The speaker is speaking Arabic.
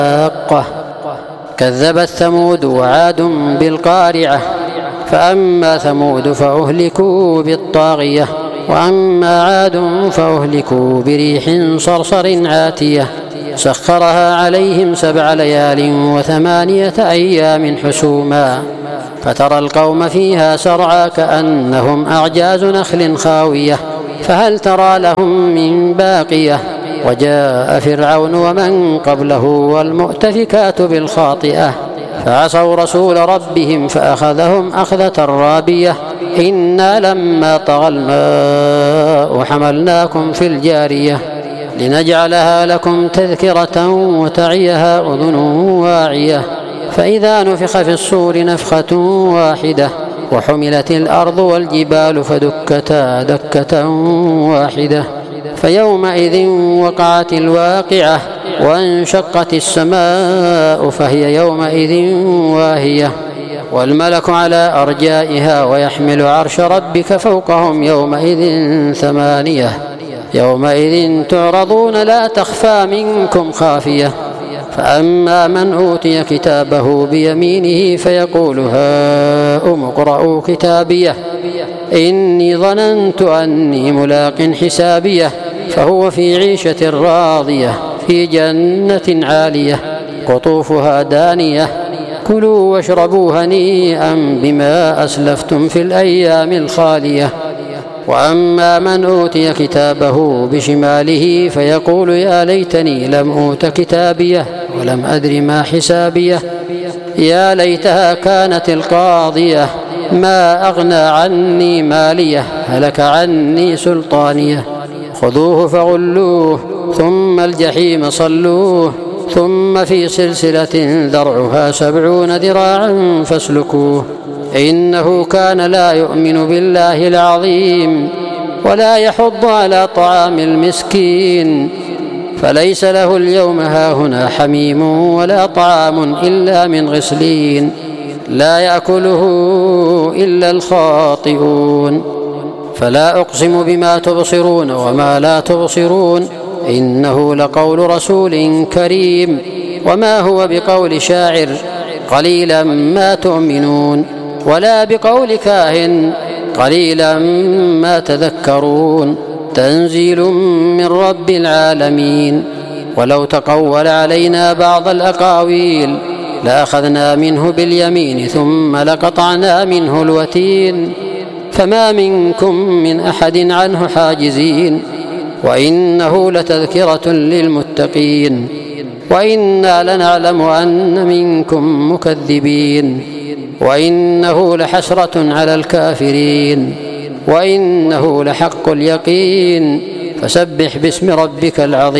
الحاقة. كذبت ثمود وعاد بالقارعة. فأما ثمود فأهلكوا بالطاغية، وأما عاد فأهلكوا بريح صرصر عاتية سخرها عليهم 7 ليال و8 أيام حسوما، فترى القوم فيها سرعى كأنهم أعجاز نخل خاوية، فهل ترى لهم من باقية. وجاء فرعون ومن قبله والمؤتفكات بالخاطئة، فعصوا رسول ربهم فأخذهم أخذة رابية. إنا لما طغى الماء حملناكم في الجارية لنجعلها لكم تذكرة وتعيها أذن واعية. فإذا نفخ في الصور نفخة واحدة وحملت الأرض والجبال فدكتا دكة واحدة، فيومئذ وقعت الواقعة وانشقت السماء فهي يومئذ واهية، والملك على أرجائها ويحمل عرش ربك فوقهم يومئذ 8. يومئذ تعرضون لا تخفى منكم خافية. فأما من أوتي كتابه بيمينه فيقول هاؤم اقرءوا كتابيه إني ظننت أني ملاق حسابيه، فهو في عيشة راضية في جنة عالية قطوفها دانية. كلوا واشربوا هنيئا بما أسلفتم في الأيام الخالية. وأما من أوتي كتابه بشماله فيقول يا ليتني لم أوت كتابيه ولم أدر ما حسابيه، يا ليتها كانت القاضية ما أغنى عني ماليه هلك عني سلطانيه. خذوه فغلوه ثم الجحيم صلوه ثم في سلسلة ذرعها 70 ذراعا فاسلكوه. إنه كان لا يؤمن بالله العظيم ولا يحض على طعام المسكين، فليس له اليوم هاهنا حميم ولا طعام إلا من غسلين لا يأكله إلا الخاطئون. فلا أقسم بما تبصرون وما لا تبصرون إنه لقول رسول كريم وما هو بقول شاعر قليلا ما تؤمنون، ولا بقول كاهن قليلا ما تذكرون. تنزيل من رب العالمين. ولو تقول علينا بعض الأقاويل لأخذنا منه باليمين ثم لقطعنا منه الوتين، فما منكم من أحد عنه حاجزين. وإنه لتذكرة للمتقين وإنا لنعلم أن منكم مكذبين، وإنه لحسرة على الكافرين وإنه لحق اليقين. فسبح باسم ربك العظيم.